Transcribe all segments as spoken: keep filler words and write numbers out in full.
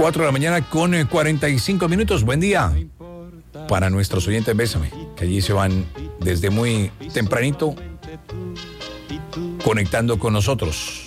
cuatro de la mañana con cuarenta y cinco minutos. Buen día para nuestros oyentes Bésame, que allí se van desde muy tempranito conectando con nosotros.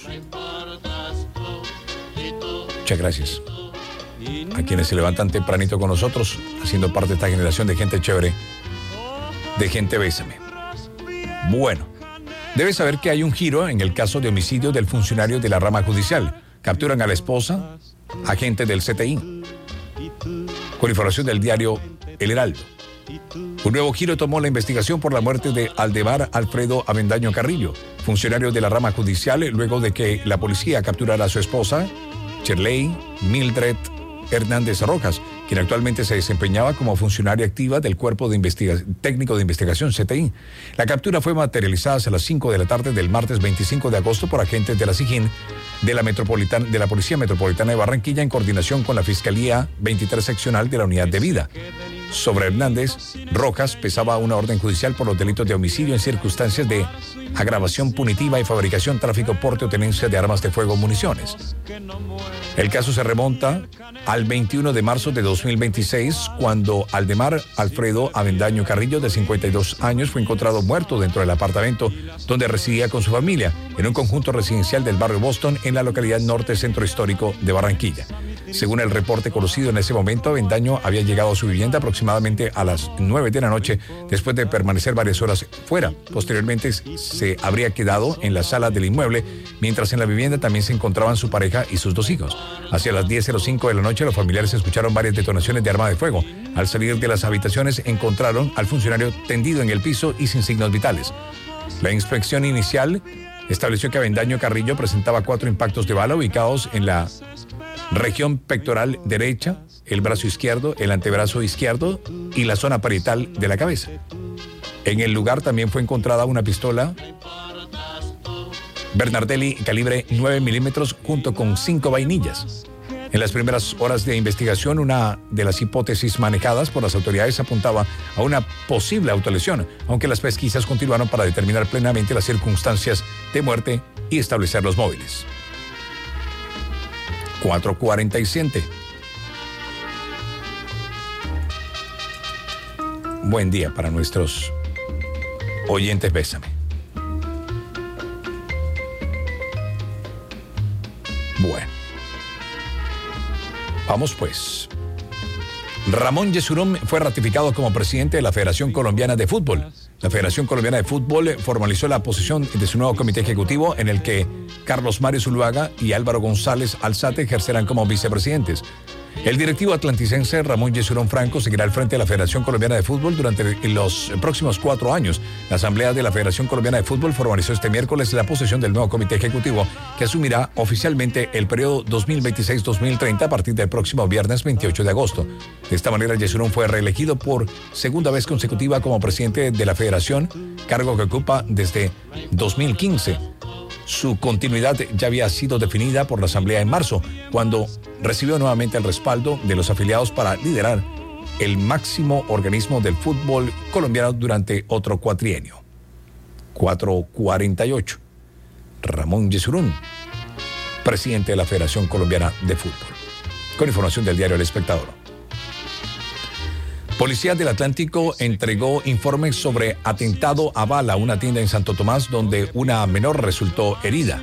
Muchas gracias a quienes se levantan tempranito con nosotros, haciendo parte de esta generación de gente chévere, de gente Bésame. Bueno, debes saber que hay un giro en el caso de homicidio del funcionario de la rama judicial. Capturan a la esposa, agente del C T I. Con información del diario El Heraldo. Un nuevo giro tomó la investigación por la muerte de Aldemar Alfredo Avendaño Carrillo, funcionario de la rama judicial, luego de que la policía capturara a su esposa, Shirley Mildred Hernández Rojas, quien actualmente se desempeñaba como funcionaria activa del Cuerpo de Investiga- Técnico de Investigación C T I. La captura fue materializada a las cinco de la tarde del martes veinticinco de agosto por agentes de la SIJIN de la, Metropolitana, de la Policía Metropolitana de Barranquilla en coordinación con la Fiscalía veintitrés Seccional de la Unidad de Vida. Sobre Hernández Rojas pesaba una orden judicial por los delitos de homicidio en circunstancias de agravación punitiva y fabricación, tráfico, porte o tenencia de armas de fuego o municiones. El caso se remonta al veintiuno de marzo de dos mil veintiséis, cuando Aldemar Alfredo Avendaño Carrillo, de cincuenta y dos años, fue encontrado muerto dentro del apartamento donde residía con su familia, en un conjunto residencial del barrio Boston, en la localidad norte centro histórico de Barranquilla. Según el reporte conocido en ese momento, Avendaño había llegado a su vivienda aproximadamente a las nueve de la noche, después de permanecer varias horas fuera. Posteriormente se habría quedado en la sala del inmueble, mientras en la vivienda también se encontraban su pareja y sus dos hijos. Hacia las diez cero cinco de la noche, los familiares escucharon varias detonaciones de arma de fuego. Al salir de las habitaciones, encontraron al funcionario tendido en el piso y sin signos vitales. La inspección inicial estableció que Avendaño Carrillo presentaba cuatro impactos de bala ubicados en la región pectoral derecha, el brazo izquierdo, el antebrazo izquierdo y la zona parietal de la cabeza. En el lugar también fue encontrada una pistola Bernardelli calibre nueve milímetros junto con cinco vainillas. En las primeras horas de investigación, una de las hipótesis manejadas por las autoridades apuntaba a una posible autolesión, aunque las pesquisas continuaron para determinar plenamente las circunstancias de muerte y establecer los móviles. cuatro cuarenta y siete. Buen día para nuestros oyentes Bésame. Bueno. Vamos pues. Ramón Yesurún fue ratificado como presidente de la Federación Colombiana de Fútbol. La Federación Colombiana de Fútbol formalizó la posición de su nuevo comité ejecutivo, en el que Carlos Mario Zuluaga y Álvaro González Alzate ejercerán como vicepresidentes. El directivo atlanticense Ramón Yesurún Franco seguirá al frente de la Federación Colombiana de Fútbol durante los próximos cuatro años. La Asamblea de la Federación Colombiana de Fútbol formalizó este miércoles la posesión del nuevo comité ejecutivo, que asumirá oficialmente el periodo dos mil veintiséis a dos mil treinta a partir del próximo viernes veintiocho de agosto. De esta manera, Yesurún fue reelegido por segunda vez consecutiva como presidente de la Federación, cargo que ocupa desde dos mil quince. Su continuidad ya había sido definida por la Asamblea en marzo, cuando recibió nuevamente el respaldo de los afiliados para liderar el máximo organismo del fútbol colombiano durante otro cuatrienio. cuatro cuarenta y ocho. Ramón Yesurún, presidente de la Federación Colombiana de Fútbol. Con información del diario El Espectador. Policía del Atlántico entregó informes sobre atentado a bala a una tienda en Santo Tomás, donde una menor resultó herida.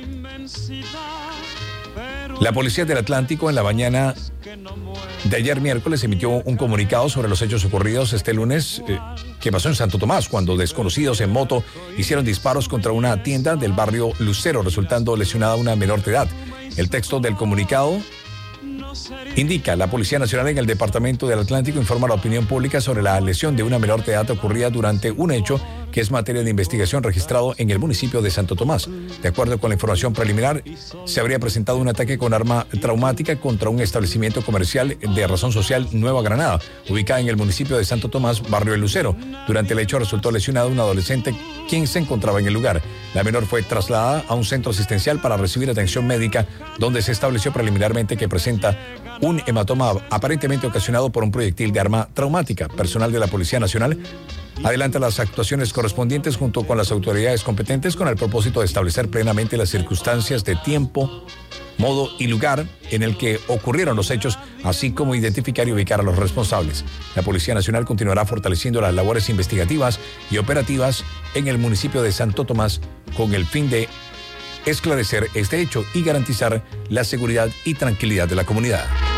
La Policía del Atlántico en la mañana de ayer miércoles emitió un comunicado sobre los hechos ocurridos este lunes eh, que pasó en Santo Tomás, cuando desconocidos en moto hicieron disparos contra una tienda del barrio Lucero, resultando lesionada una menor de edad. El texto del comunicado indica: la Policía Nacional en el Departamento del Atlántico informa a la opinión pública sobre la lesión de una menor de edad ocurrida durante un hecho que es materia de investigación registrado en el municipio de Santo Tomás. De acuerdo con la información preliminar, se habría presentado un ataque con arma traumática contra un establecimiento comercial de razón social Nueva Granada, ubicada en el municipio de Santo Tomás, barrio El Lucero. Durante el hecho resultó lesionado un adolescente quien se encontraba en el lugar. La menor fue trasladada a un centro asistencial para recibir atención médica, donde se estableció preliminarmente que presenta un hematoma aparentemente ocasionado por un proyectil de arma traumática. Personal de la Policía Nacional adelanta las actuaciones correspondientes junto con las autoridades competentes con el propósito de establecer plenamente las circunstancias de tiempo modo y lugar en el que ocurrieron los hechos, así como identificar y ubicar a los responsables. La Policía Nacional continuará fortaleciendo las labores investigativas y operativas en el municipio de Santo Tomás con el fin de esclarecer este hecho y garantizar la seguridad y tranquilidad de la comunidad.